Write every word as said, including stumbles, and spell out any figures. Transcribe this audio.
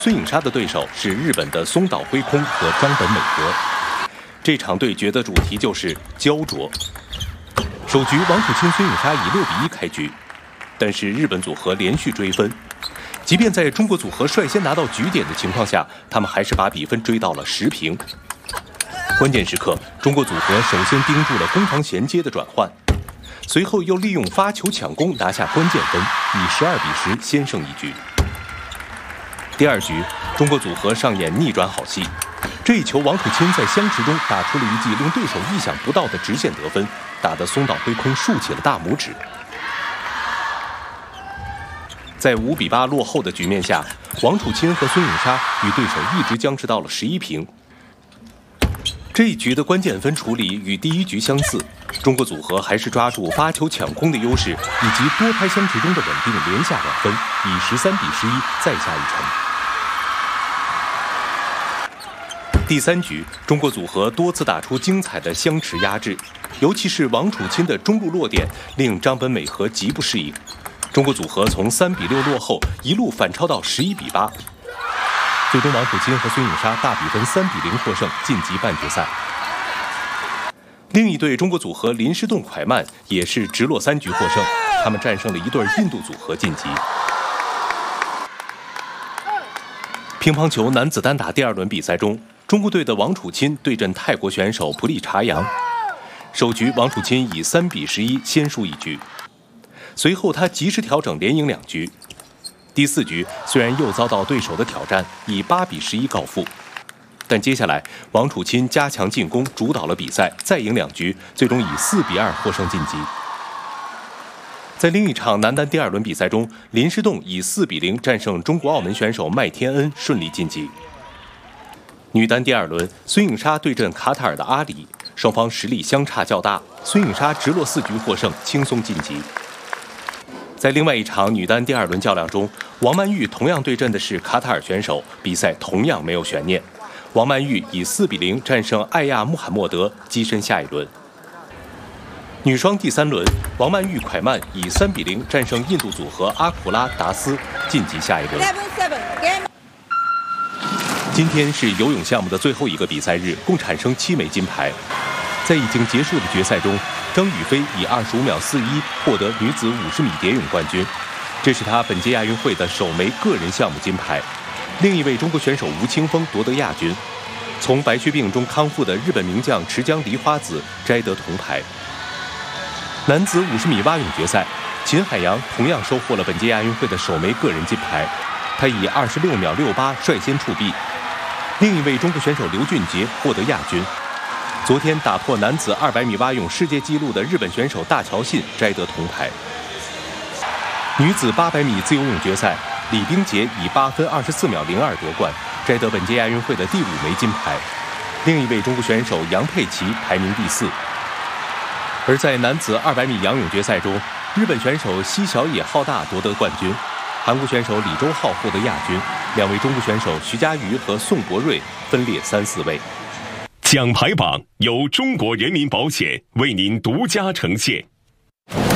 孙颖莎的对手是日本的松岛辉空和张本美和。这场对决的主题就是焦灼。首局王楚钦、孙颖莎以六比一开局，但是日本组合连续追分，即便在中国组合率先拿到局点的情况下，他们还是把比分追到了十平。关键时刻，中国组合首先盯住了攻防衔接的转换，随后又利用发球抢攻拿下关键分，以十二比十先胜一局。第二局，中国组合上演逆转好戏。这一球，王楚钦在相持中打出了一记令对手意想不到的直线得分，打得松岛辉空竖起了大拇指。在五比八落后的局面下，王楚钦和孙颖莎与对手一直僵持到了十一平。这一局的关键分处理与第一局相似，中国组合还是抓住发球抢攻的优势，以及多拍相持中的稳定，连下两分，以十三比十一再下一城。第三局，中国组合多次打出精彩的相持压制，尤其是王楚钦的中路落点令张本美和极不适应。中国组合从三比六落后，一路反超到十一比八。最终，王楚钦和孙颖莎大比分三比零获胜，晋级半决赛。另一对中国组合林诗栋、蒯曼也是直落三局获胜，他们战胜了一对印度组合晋级。乒乓球男子单打第二轮比赛中，中国队的王楚钦对阵泰国选手普利查扬。首局，王楚钦以三比十一先输一局，随后他及时调整，连赢两局。第四局虽然又遭到对手的挑战，以八比十一告负，但接下来王楚钦加强进攻，主导了比赛，再赢两局，最终以四比二获胜晋级。在另一场男单第二轮比赛中，林诗栋以四比零战胜中国澳门选手麦天恩，顺利晋级。女单第二轮，孙颖莎对阵卡塔尔的阿里，双方实力相差较大，孙颖莎直落四局获胜，轻松晋级。在另外一场女单第二轮较量中，王曼玉同样对阵的是卡塔尔选手，比赛同样没有悬念。王曼玉以四比零战胜艾亚穆罕默德，跻身下一轮。女双第三轮，王曼玉、蒯曼以三比零战胜印度组合阿库拉达斯，晋级下一轮。今天是游泳项目的最后一个比赛日，共产生七枚金牌。在已经结束的决赛中，张雨霏以二十五秒四一获得女子五十米蝶泳冠军，这是她本届亚运会的首枚个人项目金牌。另一位中国选手吴青峰夺得亚军。从白血病中康复的日本名将池江梨花子摘得铜牌。男子五十米蛙泳决赛，秦海洋同样收获了本届亚运会的首枚个人金牌，他以二十六秒六八率先触壁。另一位中国选手刘俊杰获得亚军。昨天打破男子二百米蛙泳世界纪录的日本选手大桥信摘得铜牌。女子八百米自由泳决赛，李冰洁以八分二十四秒零二夺冠，摘得本届亚运会的第五枚金牌。另一位中国选手杨佩琦排名第四。而在男子二百米仰泳决赛中，日本选手西小野浩大夺得冠军，韩国选手李周浩获得亚军，两位中国选手徐嘉余和宋国瑞分列三四位。 奖牌榜由中国人民保险为您独家呈现。